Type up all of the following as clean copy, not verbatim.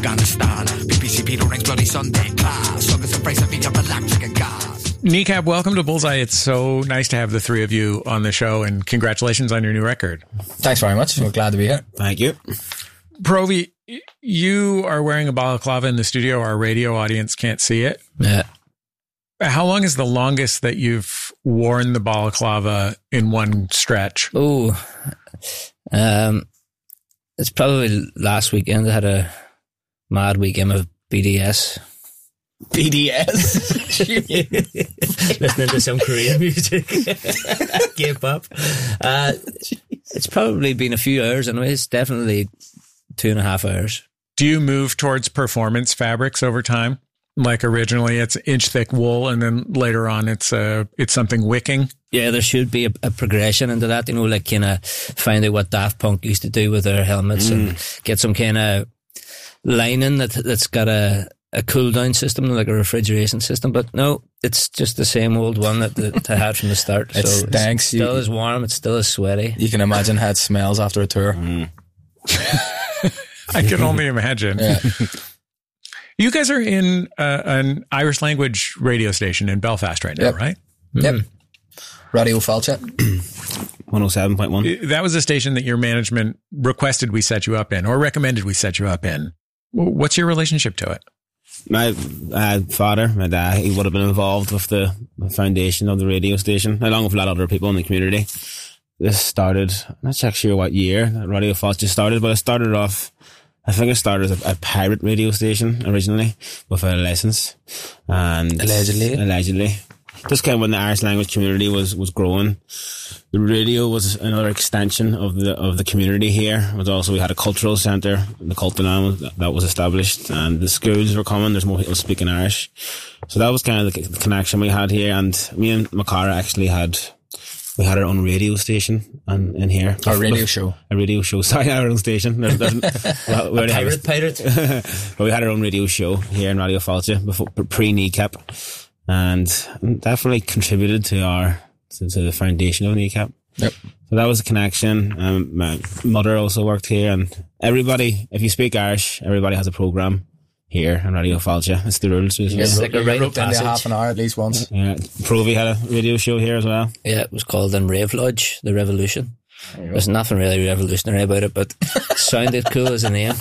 Afghanistan, BBC Peter Rings Bloody Sunday class, Suggers and Fraser feed up electric and gas. Kneecap, welcome to Bullseye. It's so nice to have the three of you on the show, and congratulations on your new record. Thanks very much. We're glad to be here. Thank you. Provi, you are wearing a balaclava in the studio. Our radio audience can't see it. Yeah. How long is the longest that you've worn the balaclava in one stretch? Oh, it's probably last weekend. I had a mad weekend of BDS. BDS? Listening to some Korean music. Gave up. It's probably been a few hours anyway. It's definitely 2.5 hours. Do you move towards performance fabrics over time? Like originally it's inch thick wool and then later on it's something wicking? Yeah, there should be a progression into that, you know, like kind of find out what Daft Punk used to do with their helmets and get some kind of lining that's got a cool down system, like a refrigeration system. But no, it's just the same old one that I had from the start. It so stinks. It's still as warm, it's still as sweaty. You can imagine how it smells after a tour. I can only imagine. Yeah. You guys are in an Irish language radio station in Belfast right now, Yep. right? Yep. Radio Falcha. 107.1. That was a station that your management requested we set you up in, or recommended we set you up in. What's your relationship to it? My father, my dad, he would have been involved with the foundation of the radio station, along with a lot of other people in the community. This started, I'm not sure what year Radio Falcha started, but it started off, I think it started as a pirate radio station originally with a license. And Allegedly. Just kind of when the Irish language community was growing. The radio was another extension of the community here. It was also, we had a cultural centre, the Cultanan that was established, and the schools were coming, there's more people speaking Irish. So that was kind of the connection we had here, and me and Macara actually had our own radio station in here. A radio show. Sorry, our own station. Pirate. But we had our own radio show here in Radio Falcha before pre-Kneecap, and definitely contributed to the foundation of Kneecap. Yep. So that was a connection. My mother also worked here, and everybody, if you speak Irish, everybody has a programme here on Radio Falcha. It's the rules. It's like a rite of Roped into passage. half an hour at least once. Yeah, Provi had a radio show here as well. Yeah, it was called Rave Lodge, The Revolution. There's nothing really revolutionary about it, but it sounded cool as a name.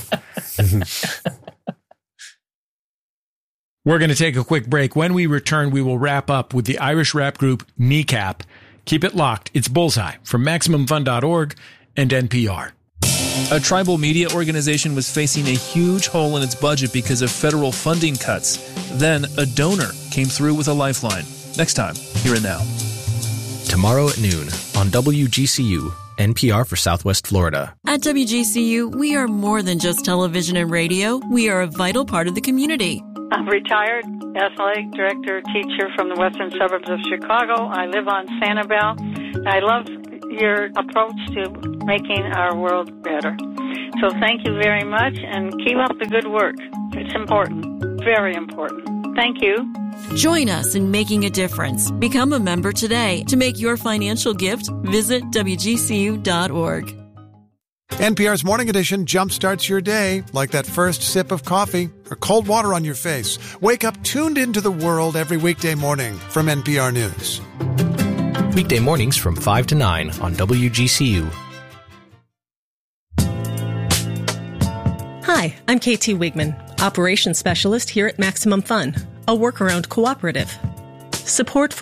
We're going to take a quick break. When we return, we will wrap up with the Irish rap group Kneecap. Keep it locked. It's Bullseye from MaximumFun.org and NPR. A tribal media organization was facing a huge hole in its budget because of federal funding cuts. Then a donor came through with a lifeline. Next time, Here and Now. Tomorrow at noon on WGCU, NPR for Southwest Florida. At WGCU, we are more than just television and radio. We are a vital part of the community. I'm retired athletic director, teacher from the western suburbs of Chicago. I live on Sanibel. I love your approach to making our world better. So thank you very much, and keep up the good work. It's important, very important. Thank you. Join us in making a difference. Become a member today. To make your financial gift, visit WGCU.org. NPR's Morning Edition jumpstarts your day like that first sip of coffee or cold water on your face. Wake up tuned into the world every weekday morning from NPR News. Weekday mornings from 5 to 9 on WGCU. Hi, I'm KT Wigman, Operations Specialist here at Maximum Fun, a workaround cooperative. Support for